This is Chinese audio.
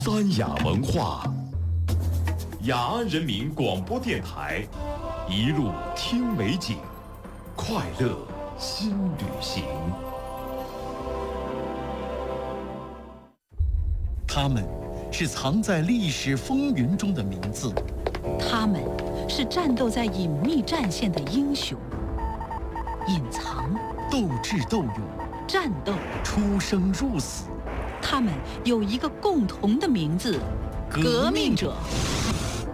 三雅文化，雅安人民广播电台，一路听美景，快乐新旅行。 他们是藏在历史风云中的名字， 他们是战斗在隐秘战线的英雄，隐藏、 斗智斗勇、 战斗、 出生入死。 他们有一个共同的名字：革命者。